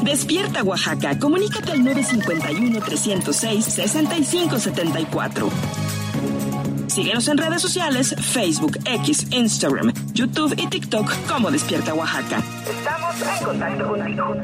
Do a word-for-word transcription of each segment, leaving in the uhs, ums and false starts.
Despierta Oaxaca. Comunícate al nueve cinco uno, tres cero seis, seis cinco siete cuatro. Síguenos en redes sociales, Facebook, X, Instagram, YouTube y TikTok como Despierta Oaxaca. Estamos en contacto contigo.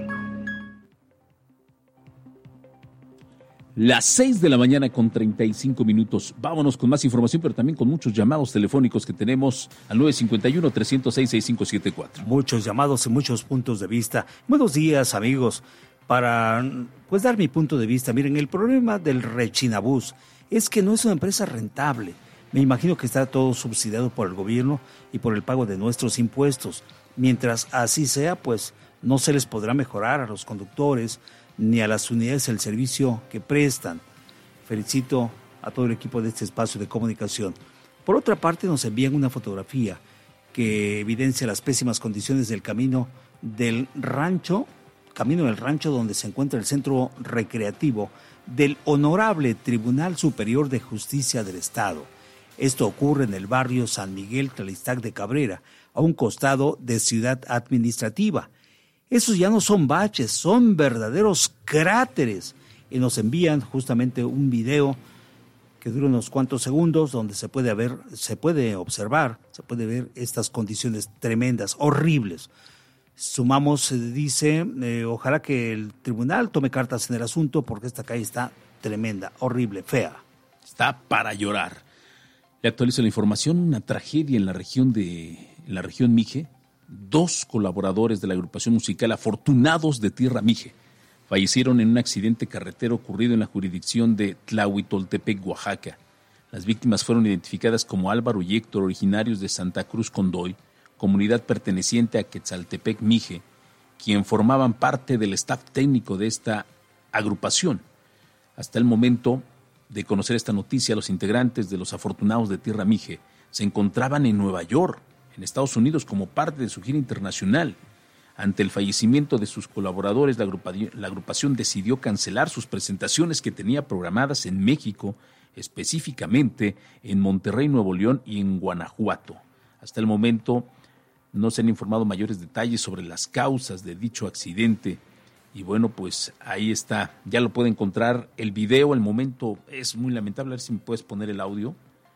Las seis de la mañana con treinta y cinco minutos. Vámonos con más información, pero también con muchos llamados telefónicos que tenemos al nueve cinco uno, tres cero seis, seis cinco siete cuatro. Muchos llamados y muchos puntos de vista. Buenos días, amigos. Para pues dar mi punto de vista, miren, el problema del Rechinabús es que no es una empresa rentable. Me imagino que está todo subsidiado por el gobierno y por el pago de nuestros impuestos. Mientras así sea, pues no se les podrá mejorar a los conductores ni a las unidades del servicio que prestan. Felicito a todo el equipo de este espacio de comunicación. Por otra parte, nos envían una fotografía que evidencia las pésimas condiciones del camino del rancho, camino del rancho donde se encuentra el centro recreativo del Honorable Tribunal Superior de Justicia del Estado. Esto ocurre en el barrio San Miguel Tlalixtac de Cabrera, a un costado de Ciudad Administrativa. Esos ya no son baches, son verdaderos cráteres. Y nos envían justamente un video que dura unos cuantos segundos donde se puede ver, se puede observar, se puede ver estas condiciones tremendas, horribles. Sumamos, dice, eh, ojalá que el tribunal tome cartas en el asunto porque esta calle está tremenda, horrible, fea. Está para llorar. Le actualizo la información, una tragedia en la región de, en la región Mije. Dos colaboradores de la agrupación musical Afortunados de Tierra Mije fallecieron en un accidente carretero ocurrido en la jurisdicción de Tlahuitoltepec, Oaxaca. Las víctimas fueron identificadas como Álvaro y Héctor, originarios de Santa Cruz Condoy, comunidad perteneciente a Quetzaltepec Mije, quien formaban parte del staff técnico de esta agrupación. Hasta el momento de conocer esta noticia, los integrantes de los Afortunados de Tierra Mije se encontraban en Nueva York, en Estados Unidos, como parte de su gira internacional. Ante el fallecimiento de sus colaboradores, la agrupación, la agrupación decidió cancelar sus presentaciones que tenía programadas en México, específicamente en Monterrey, Nuevo León y en Guanajuato. Hasta el momento no se han informado mayores detalles sobre las causas de dicho accidente. Y bueno, pues ahí está, ya lo puede encontrar el video, el momento es muy lamentable. A ver si me puedes poner el audio.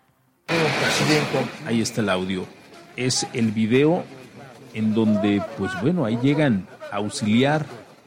Ahí está el audio. Es el video en donde, pues bueno, ahí llegan a auxiliar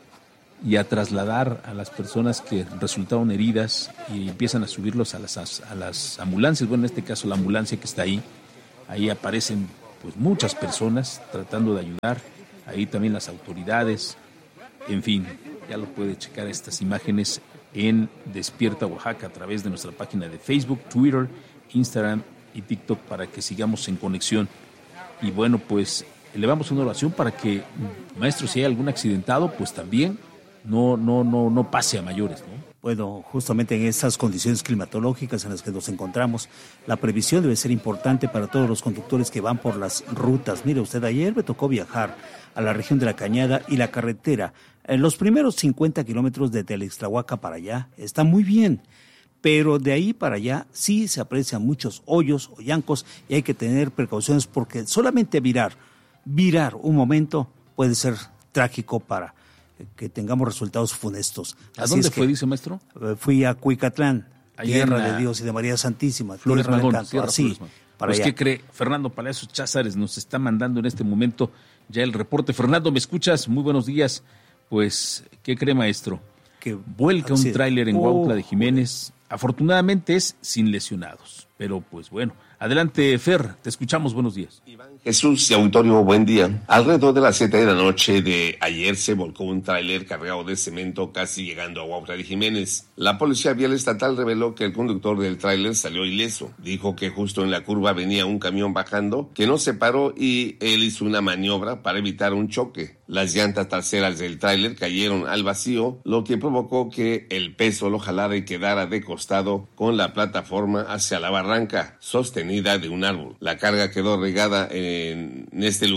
y a trasladar a las personas que resultaron heridas y empiezan a subirlos a las, a las ambulancias. Bueno, en este caso la ambulancia que está ahí, ahí aparecen pues muchas personas tratando de ayudar, ahí también las autoridades, en fin, ya lo puede checar estas imágenes en Despierta Oaxaca a través de nuestra página de Facebook, Twitter, Instagram y TikTok para que sigamos en conexión. Y bueno, pues elevamos una oración para que, maestro, si hay algún accidentado, pues también no, no, no, no pase a mayores, ¿no? Bueno, justamente en estas condiciones climatológicas en las que nos encontramos, la previsión debe ser importante para todos los conductores que van por las rutas. Mire usted, ayer me tocó viajar a la región de La Cañada y la carretera. En los primeros cincuenta kilómetros de Telixtlahuaca para allá está muy bien, pero de ahí para allá sí se aprecian muchos hoyos o llancos y hay que tener precauciones porque solamente virar, virar un momento puede ser trágico para que tengamos resultados funestos. ¿A Así dónde es que, fue, dice maestro? Fui a Cuicatlán, Ahí tierra la... de Dios y de María Santísima, Flores tierra Magón, del canto. tierra Así, Flores Magón. para Pues, allá. ¿qué cree? Fernando Palacios Cházares nos está mandando en este momento ya el reporte. Fernando, ¿me escuchas? Muy buenos días. Pues, ¿qué cree, maestro? Que vuelca un tráiler en oh, Huautla de Jiménez. Afortunadamente es sin lesionados. Pero, pues bueno. Adelante, Fer, te escuchamos. Buenos días. Jesús y auditorio, buen día. Alrededor de las siete de la noche de ayer se volcó un tráiler cargado de cemento casi llegando a Huautla de Jiménez. La Policía Vial Estatal reveló que el conductor del tráiler salió ileso. Dijo que justo en la curva venía un camión bajando que no se paró y él hizo una maniobra para evitar un choque. Las llantas traseras del tráiler cayeron al vacío, lo que provocó que el peso lo jalara y quedara de costado con la plataforma hacia la barranca, sostenida de un árbol. La carga quedó regada en este lugar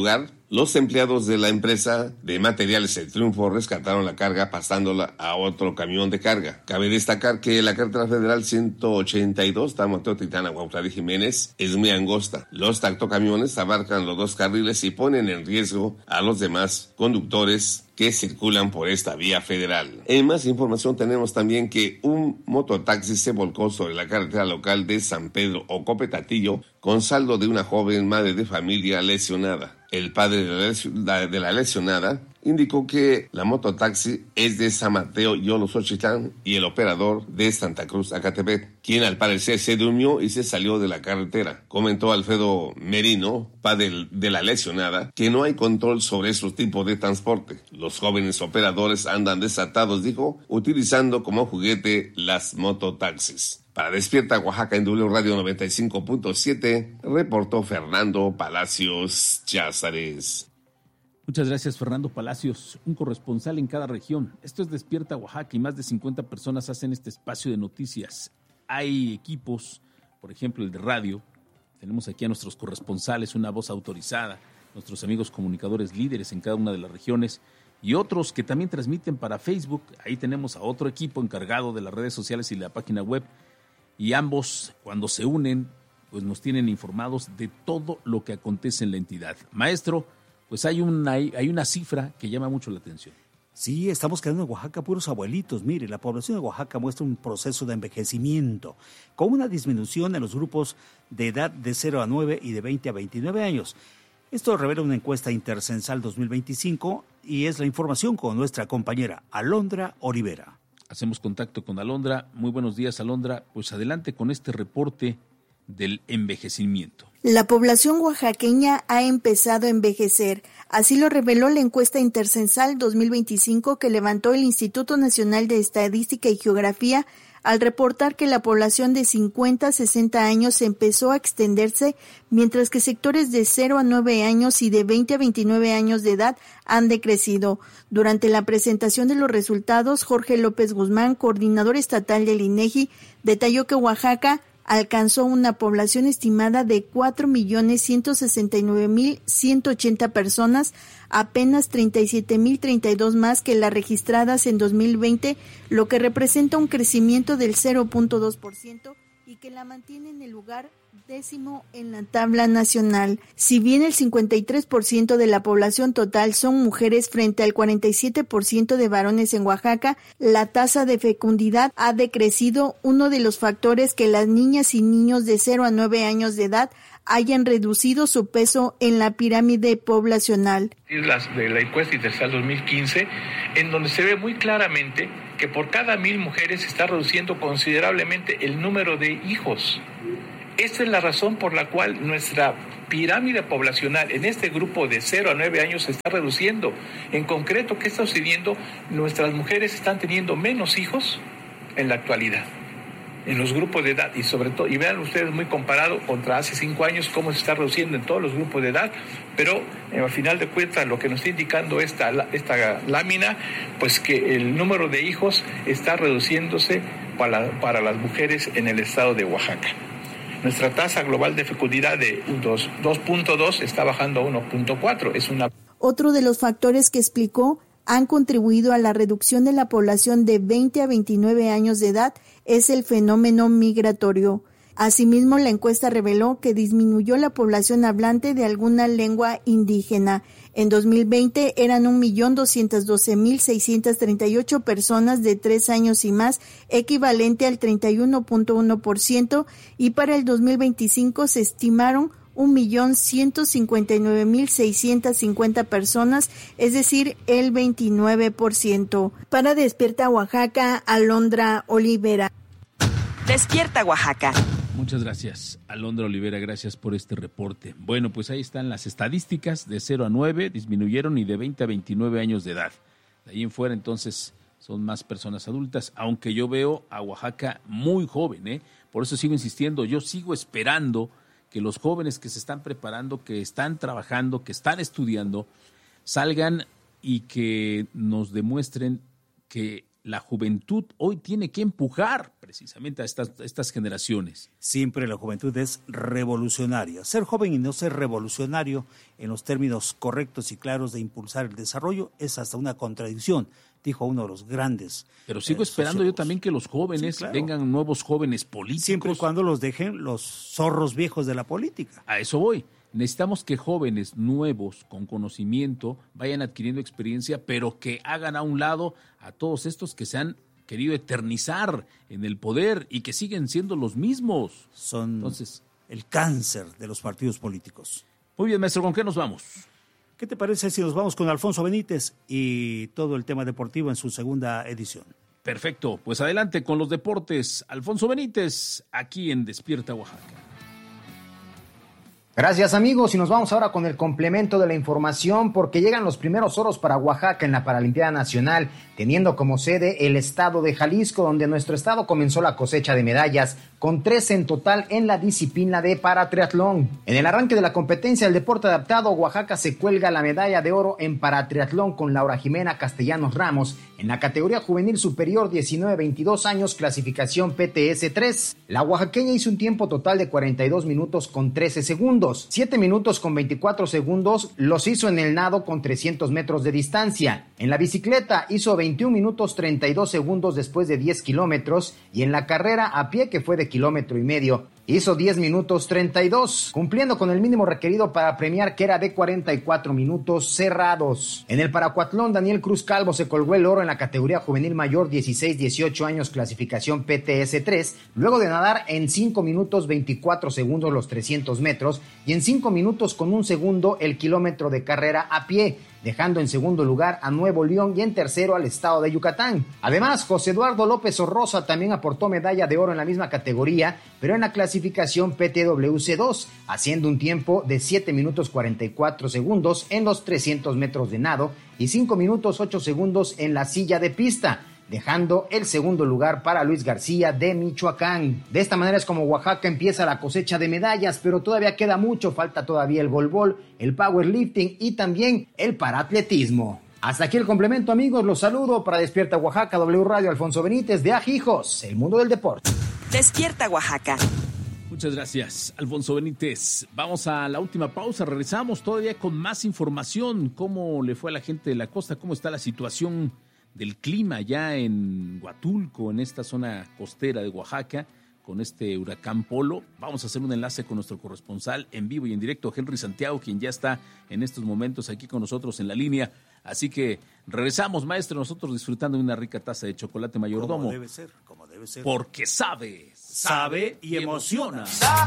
Los empleados de la empresa de materiales El Triunfo rescataron la carga pasándola a otro camión de carga. Cabe destacar que la carretera federal ciento ochenta y dos, Tamateo-Titana, Guautari Jiménez, es muy angosta. Los tractocamiones abarcan los dos carriles y ponen en riesgo a los demás conductores que circulan por esta vía federal. En más información tenemos también que un mototaxi se volcó sobre la carretera local de San Pedro Ocopetatillo con saldo de una joven madre de familia lesionada. El padre de la lesionada indicó que la mototaxi es de San Mateo Yolosochitlán y el operador de Santa Cruz Acatepec, quien al parecer se durmió y se salió de la carretera. Comentó Alfredo Merino, padre de la lesionada, que no hay control sobre esos tipos de transporte. Los jóvenes operadores andan desatados, dijo, utilizando como juguete las mototaxis. Para Despierta Oaxaca en W Radio noventa y cinco punto siete, reportó Fernando Palacios Cházares. Muchas gracias, Fernando Palacios, un corresponsal en cada región. Esto es Despierta Oaxaca y más de cincuenta personas hacen este espacio de noticias. Hay equipos, por ejemplo el de radio, tenemos aquí a nuestros corresponsales, una voz autorizada, nuestros amigos comunicadores líderes en cada una de las regiones y otros que también transmiten para Facebook. Ahí tenemos a otro equipo encargado de las redes sociales y la página web. Y ambos, cuando se unen, pues nos tienen informados de todo lo que acontece en la entidad. Maestro, pues hay una, hay una cifra que llama mucho la atención. Sí, estamos quedando en Oaxaca puros abuelitos. Mire, la población de Oaxaca muestra un proceso de envejecimiento, con una disminución en los grupos de edad de cero a nueve y de veinte a veintinueve años. Esto revela una encuesta intercensal dos mil veinticinco y es la información con nuestra compañera Alondra Olivera. Hacemos contacto con Alondra. Muy buenos días, Alondra. Pues adelante con este reporte del envejecimiento. La población oaxaqueña ha empezado a envejecer. Así lo reveló la encuesta intercensal dos mil veinticinco que levantó el Instituto Nacional de Estadística y Geografía al reportar que la población de cincuenta a sesenta años empezó a extenderse, mientras que sectores de cero a nueve años y de veinte a veintinueve años de edad han decrecido. Durante la presentación de los resultados, Jorge López Guzmán, coordinador estatal del INEGI, detalló que Oaxaca alcanzó una población estimada de cuatro millones ciento sesenta y nueve mil ciento ochenta personas, apenas treinta y siete mil treinta y dos más que las registradas en dos mil veinte, lo que representa un crecimiento del cero punto dos por ciento y que la mantiene en el lugar décimo en la tabla nacional. Si bien el cincuenta y tres por ciento de la población total son mujeres frente al cuarenta y siete por ciento de varones en Oaxaca, la tasa de fecundidad ha decrecido, uno de los factores que las niñas y niños de cero a nueve años de edad hayan reducido su peso en la pirámide poblacional. Las de la encuesta intercensal dos mil quince, en donde se ve muy claramente que por cada mil mujeres se está reduciendo considerablemente el número de hijos. Esta es la razón por la cual nuestra pirámide poblacional en este grupo de cero a nueve años se está reduciendo. En concreto, ¿qué está sucediendo? Nuestras mujeres están teniendo menos hijos en la actualidad, en los grupos de edad, y sobre todo, y vean ustedes muy comparado contra hace cinco años cómo se está reduciendo en todos los grupos de edad, pero eh, al final de cuentas lo que nos está indicando esta, esta lámina, pues que el número de hijos está reduciéndose para, para las mujeres en el estado de Oaxaca. Nuestra tasa global de fecundidad de dos punto dos está bajando a uno punto cuatro. Es una... Otro de los factores que explicó han contribuido a la reducción de la población de veinte a veintinueve años de edad es el fenómeno migratorio. Asimismo, la encuesta reveló que disminuyó la población hablante de alguna lengua indígena. En dos mil veinte eran un millón doscientos doce mil seiscientos treinta y ocho personas de tres años y más, equivalente al treinta y uno punto uno por ciento, y para el dos mil veinticinco se estimaron un millón ciento cincuenta y nueve mil seiscientos cincuenta personas, es decir, el veintinueve por ciento. Para Despierta Oaxaca, Alondra Olivera. Despierta Oaxaca. Muchas gracias, Alondra Olivera, gracias por este reporte. Bueno, pues ahí están las estadísticas, de cero a nueve disminuyeron y de veinte a veintinueve años de edad. De ahí en fuera, entonces, son más personas adultas, aunque yo veo a Oaxaca muy joven, ¿eh? Por eso sigo insistiendo, yo sigo esperando que los jóvenes que se están preparando, que están trabajando, que están estudiando, salgan y que nos demuestren que la juventud hoy tiene que empujar precisamente a estas, a estas generaciones. Siempre la juventud es revolucionaria. Ser joven y no ser revolucionario en los términos correctos y claros de impulsar el desarrollo es hasta una contradicción, dijo uno de los grandes. Pero sigo eh, esperando sociólogos. yo también que los jóvenes, Sí, claro. vengan nuevos jóvenes políticos. Siempre y cuando los dejen los zorros viejos de la política. A eso voy. Necesitamos que jóvenes nuevos, con conocimiento, vayan adquiriendo experiencia, pero que hagan a un lado a todos estos que se han querido eternizar en el poder y que siguen siendo los mismos. Son Entonces, el cáncer de los partidos políticos. muy bien, maestro, ¿con qué nos vamos? ¿Qué te parece si nos vamos con Alfonso Benítez y todo el tema deportivo en su segunda edición? Perfecto, pues adelante con los deportes. Alfonso Benítez, aquí en Despierta Oaxaca. Gracias amigos y nos vamos ahora con el complemento de la información porque llegan los primeros oros para Oaxaca en la Paralimpiada Nacional, teniendo como sede el estado de Jalisco, donde nuestro estado comenzó la cosecha de medallas con trece en total en la disciplina de paratriatlón. En el arranque de la competencia del deporte adaptado, Oaxaca se cuelga la medalla de oro en paratriatlón con Laura Jimena Castellanos Ramos en la categoría juvenil superior diecinueve a veintidós años, clasificación P T S tres. La oaxaqueña hizo un tiempo total de cuarenta y dos minutos con trece segundos. siete minutos con veinticuatro segundos los hizo en el nado con trescientos metros de distancia. En la bicicleta hizo veintiún minutos treinta y dos segundos después de diez kilómetros y en la carrera a pie, que fue de kilómetro y medio, hizo diez minutos treinta y dos, cumpliendo con el mínimo requerido para premiar, que era de cuarenta y cuatro minutos cerrados. En el paracuatlón, Daniel Cruz Calvo se colgó el oro en la categoría juvenil mayor dieciséis a dieciocho años, clasificación P T S tres, luego de nadar en cinco minutos veinticuatro segundos los trescientos metros y en cinco minutos con un segundo el kilómetro de carrera a pie, dejando en segundo lugar a Nuevo León y en tercero al estado de Yucatán. Además, José Eduardo López Orroza también aportó medalla de oro en la misma categoría, pero en la clasificación P T W C dos, haciendo un tiempo de siete minutos cuarenta y cuatro segundos en los trescientos metros de nado y cinco minutos ocho segundos en la silla de pista, dejando el segundo lugar para Luis García de Michoacán. De esta manera es como Oaxaca empieza la cosecha de medallas, pero todavía queda mucho, falta todavía el voleibol, el powerlifting y también el paraatletismo. Hasta aquí el complemento, amigos, los saludo para Despierta Oaxaca, W Radio, Alfonso Benítez de Ajijos, el mundo del deporte. Despierta Oaxaca. Muchas gracias, Alfonso Benítez. Vamos a la última pausa, regresamos todavía con más información. ¿Cómo le fue a la gente de la costa? ¿Cómo está la situación del clima ya en Huatulco, en esta zona costera de Oaxaca, con este huracán Polo? Vamos a hacer un enlace con nuestro corresponsal en vivo y en directo, Henry Santiago, quien ya está en estos momentos aquí con nosotros en la línea. Así que regresamos, maestro, nosotros disfrutando de una rica taza de chocolate mayordomo. Como debe ser, como debe ser. Porque sabe, Sabe y emociona.